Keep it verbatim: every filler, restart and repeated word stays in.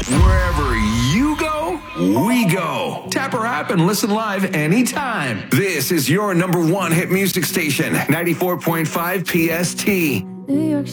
Wherever you go, we go. Tap our app and listen live anytime. This is your number one hit music station, ninety-four point five P S T. New York